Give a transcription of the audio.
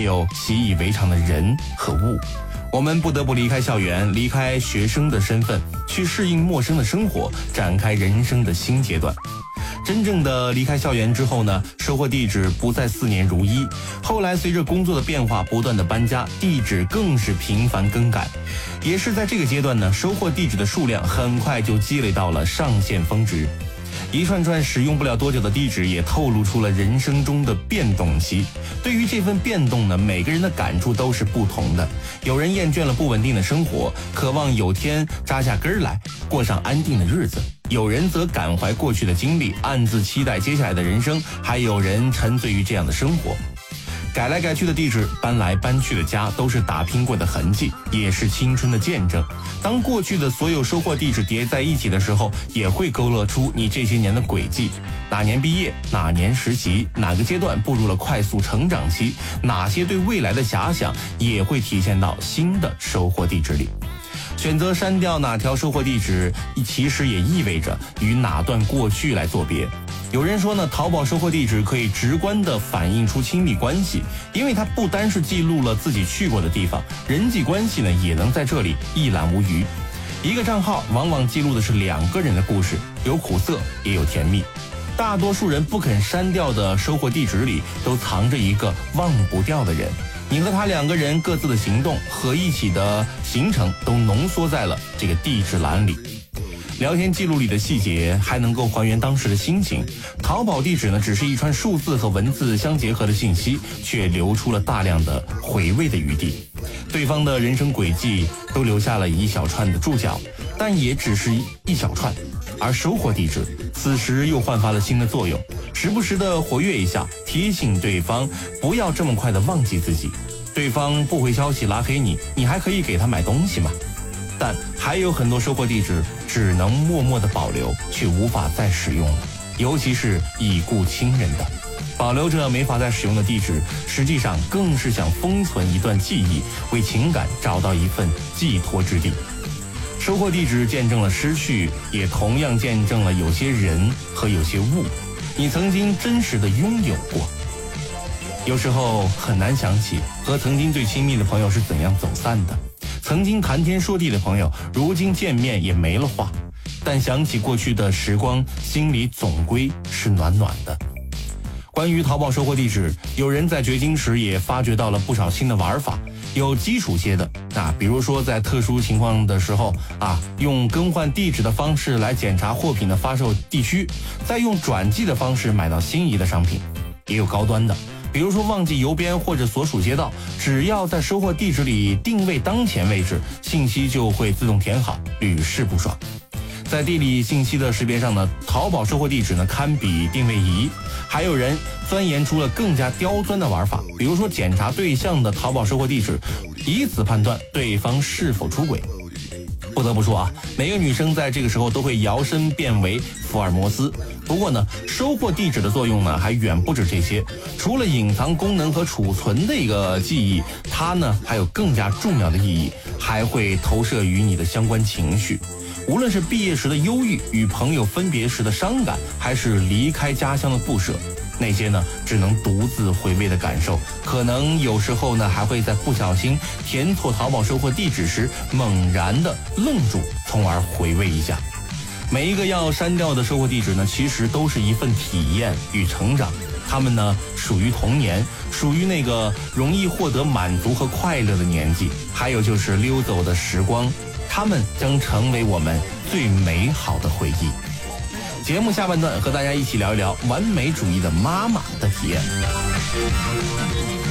有习以为常的人和物。我们不得不离开校园，离开学生的身份，去适应陌生的生活，展开人生的新阶段。真正的离开校园之后呢，收货地址不再4年如一，后来随着工作的变化，不断的搬家，地址更是频繁更改。也是在这个阶段呢，收货地址的数量很快就积累到了上限峰值。一串串使用不了多久的地址也透露出了人生中的变动期。对于这份变动呢，每个人的感触都是不同的。有人厌倦了不稳定的生活，渴望有天扎下根来，过上安定的日子；有人则感怀过去的经历，暗自期待接下来的人生；还有人沉醉于这样的生活。改来改去的地址，搬来搬去的家，都是打拼过的痕迹，也是青春的见证。当过去的所有收货地址叠在一起的时候，也会勾勒出你这些年的轨迹。哪年毕业，哪年实习，哪个阶段步入了快速成长期，哪些对未来的遐想，也会体现到新的收货地址里。选择删掉哪条收货地址，其实也意味着与哪段过去来作别。有人说呢，淘宝收货地址可以直观地反映出亲密关系，因为它不单是记录了自己去过的地方，人际关系呢也能在这里一览无余。一个账号往往记录的是2个人的故事，有苦涩也有甜蜜。大多数人不肯删掉的收货地址里，都藏着一个忘不掉的人。你和他2个人各自的行动和一起的行程，都浓缩在了这个地址栏里。聊天记录里的细节还能够还原当时的心情。淘宝地址呢，只是一串数字和文字相结合的信息，却留出了大量的回味的余地。对方的人生轨迹都留下了一小串的注脚，但也只是一小串。而收货地址此时又焕发了新的作用，时不时的活跃一下，提醒对方不要这么快的忘记自己。对方不回消息拉黑你，你还可以给他买东西吗？但还有很多收货地址只能默默的保留，却无法再使用了，尤其是已故亲人的。保留着没法再使用的地址，实际上更是想封存一段记忆，为情感找到一份寄托之地。收货地址见证了失去，也同样见证了有些人和有些物你曾经真实的拥有过。有时候很难想起和曾经最亲密的朋友是怎样走散的，曾经谈天说地的朋友，如今见面也没了话。但想起过去的时光，心里总归是暖暖的。关于淘宝收货地址，有人在掘金时也发掘到了不少新的玩法。有基础些的比如说在特殊情况的时候用更换地址的方式来检查货品的发售地区，再用转寄的方式买到心仪的商品。也有高端的，比如说忘记邮编或者所属街道，只要在收货地址里定位当前位置，信息就会自动填好，屡试不爽。在地理信息的识别上呢，淘宝收货地址呢堪比定位仪。还有人钻研出了更加刁钻的玩法，比如说检查对象的淘宝收货地址，以此判断对方是否出轨。不得不说每个女生在这个时候都会摇身变为福尔摩斯。不过呢，收货地址的作用呢还远不止这些，除了隐藏功能和储存的一个记忆，它呢还有更加重要的意义，还会投射于你的相关情绪。无论是毕业时的忧郁，与朋友分别时的伤感，还是离开家乡的不舍，那些呢只能独自回味的感受，可能有时候呢还会在不小心填错淘宝收货地址时猛然的愣住，从而回味一下。每一个要删掉的收货地址呢，其实都是一份体验与成长。它们呢属于童年，属于那个容易获得满足和快乐的年纪，还有就是溜走的时光，它们将成为我们最美好的回忆。节目下半段和大家一起聊一聊完美主义的妈妈的体验。